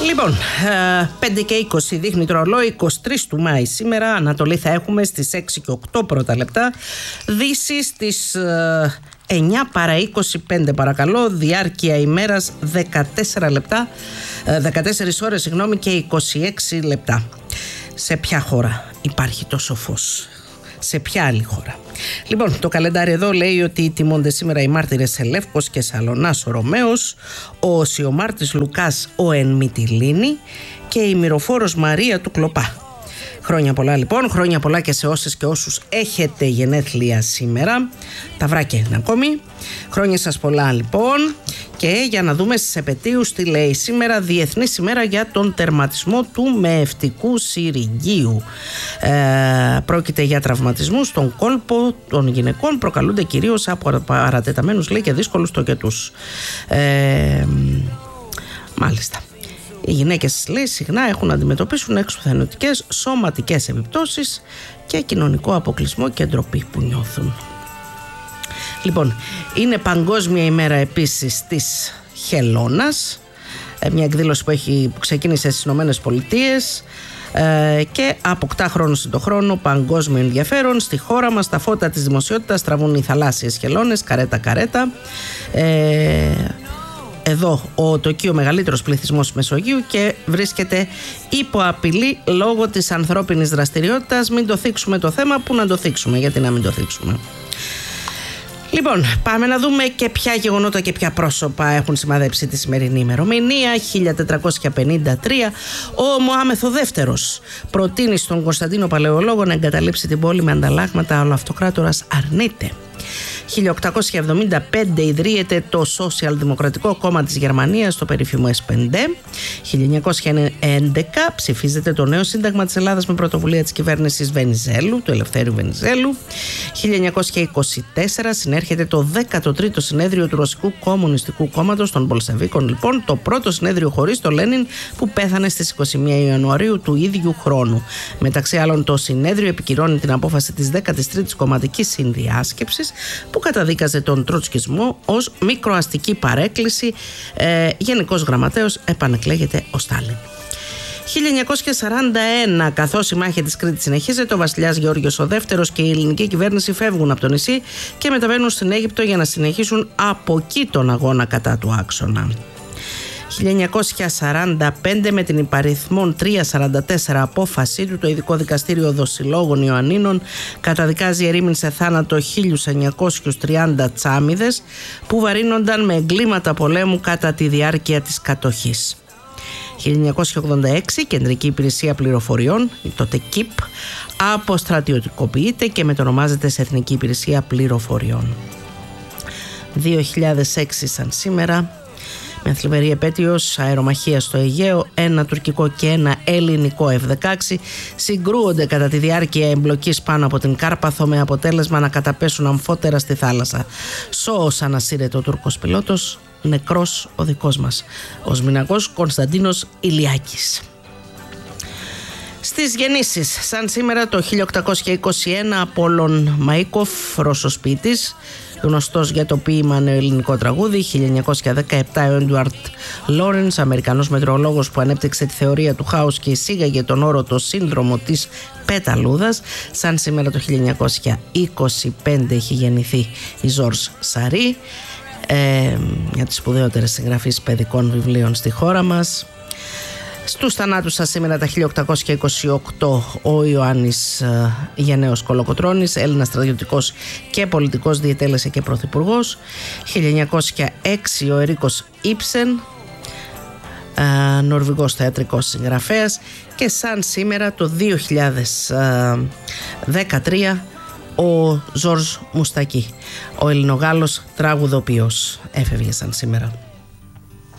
Λοιπόν, 5 και 20 δείχνει το ρολόι, 23 του Μάη σήμερα. Ανατολή θα έχουμε στις 6 και 8 πρώτα λεπτά. Δύση στις 9 παρά 25 παρακαλώ. Διάρκεια ημέρας 14 λεπτά, 14 ώρες συγγνώμη, και 26 λεπτά. Σε ποια χώρα υπάρχει τόσο φως? Σε ποια άλλη χώρα? Λοιπόν, το καλεντάρι εδώ λέει ότι τιμώνται σήμερα οι μάρτυρες σε Λεύκος και Σαλονάς ο Ρωμαίος, ο Οσιομάρτης Λουκάς ο Εν Μυτιλήνη και η Μυροφόρος Μαρία του Κλοπά. Χρόνια πολλά λοιπόν, χρόνια πολλά και σε όσες και όσους έχετε γενέθλια σήμερα. Τα βράκια είναι ακόμη. Χρόνια σας πολλά λοιπόν. Και για να δούμε στις επετείους τι λέει σήμερα. Διεθνής ημέρα για τον τερματισμό του μεευτικού συριγγίου. Πρόκειται για τραυματισμούς στον κόλπο των γυναικών, προκαλούνται κυρίως από παρατεταμένους λέει και δύσκολους τοκετούς. Μάλιστα. Οι γυναίκες λέει συχνά έχουν να αντιμετωπίσουν εξουθενωτικές σωματικές επιπτώσεις και κοινωνικό αποκλεισμό και ντροπή που νιώθουν. Λοιπόν, είναι Παγκόσμια ημέρα επίσης της χελώνας, μια εκδήλωση που ξεκίνησε στις Ηνωμένες Πολιτείες και αποκτά χρόνο συν το χρόνο παγκόσμιο ενδιαφέρον. Στη χώρα μας τα φώτα της δημοσιότητας τραβούν οι θαλάσσιες χελώνες, καρέτα. Εδώ ο τοκείο μεγαλύτερος πληθυσμός Μεσογείου και βρίσκεται υπό απειλή λόγω της ανθρώπινης δραστηριότητας. Μην το θίξουμε το θέμα, που να το θίξουμε, γιατί να μην το θίξουμε. Λοιπόν, πάμε να δούμε και ποια γεγονότα και ποια πρόσωπα έχουν σημαδέψει τη σημερινή ημερομηνία. 1453, ο Μωάμεθ ο Δεύτερος προτείνει στον Κωνσταντίνο Παλαιολόγο να εγκαταλείψει την πόλη με ανταλλάγματα, αλλά ο αυτοκράτορας αρνείται. 1875 ιδρύεται το Σοσιαλδημοκρατικό Κόμμα της Γερμανίας, το περίφημο S5. 1911 ψηφίζεται το νέο Σύνταγμα της Ελλάδας με πρωτοβουλία της κυβέρνησης Βενιζέλου, του Ελευθέριου Βενιζέλου. 1924 συνέρχεται το 13ο συνέδριο του Ρωσικού Κομμουνιστικού Κόμματος των Μπολσεβίκων, λοιπόν, το πρώτο συνέδριο χωρίς το Λένιν, που πέθανε στις 21 Ιανουαρίου του ίδιου χρόνου. Μεταξύ άλλων, το συνέδριο επικυρώνει την απόφαση της 13ης Κομματικής Συνδιάσκεψης που καταδίκαζε τον τροτσκισμό ως μικροαστική παρέκκληση. Γενικός γραμματέος επανεκλέγεται ο Στάλιν. 1941, καθώς η μάχη της Κρήτης συνεχίζεται, ο βασιλιάς Γεώργιος ο Δεύτερος και η ελληνική κυβέρνηση φεύγουν από το νησί και μεταβαίνουν στην Αίγυπτο για να συνεχίσουν από εκεί τον αγώνα κατά του άξονα. 1945, με την υπαριθμόν 344 απόφασή του, το Ειδικό Δικαστήριο Δοσιλόγων Ιωαννίνων καταδικάζει ερήμην σε θάνατο 1930 τσάμιδες που βαρύνονταν με εγκλήματα πολέμου κατά τη διάρκεια της κατοχής. 1986, Κεντρική Υπηρεσία Πληροφοριών, τότε ΚΙΠ, αποστρατιωτικοποιείται και μετονομάζεται σε Εθνική Υπηρεσία Πληροφοριών. 2006 σαν σήμερα, με θλιβερή επέτειος, αερομαχία στο Αιγαίο, ένα τουρκικό και ένα ελληνικό F-16 συγκρούονται κατά τη διάρκεια εμπλοκής πάνω από την Κάρπαθο, με αποτέλεσμα να καταπέσουν αμφότερα στη θάλασσα. Σώος ανασύρεται ο Τούρκος πιλότος, νεκρός ο δικός μας, ο σμηναγός Κωνσταντίνος Ηλιάκης. Στις γεννήσεις, σαν σήμερα το 1821, Απόλλων Μαΐκοφ, Ρώσος ποιητής, γνωστός για το ποίημα νεοελληνικό τραγούδι. 1917, ο Έντουαρτ Λόρενς, Αμερικανός μετεωρολόγος που ανέπτυξε τη θεωρία του χάους και εισήγαγε τον όρο το σύνδρομο της πεταλούδας. Σαν σήμερα το 1925 έχει γεννηθεί η Ζορζ Σαρί, μια τις σπουδαιότερες συγγραφείς παιδικών βιβλίων στη χώρα μας. Στους θανάτους σας σήμερα τα 1828, ο Ιωάννης Γενναίος Κολοκοτρώνης, Έλληνας στρατιωτικός και πολιτικός, διετέλεσε και πρωθυπουργός. 1906, ο Ερίκος Ήψεν, Νορβηγός θεατρικός συγγραφέας. Και σαν σήμερα το 2013, ο Ζορζ Μουστακή, ο Ελληνογάλος τραγουδοποιός, έφευγε σαν σήμερα.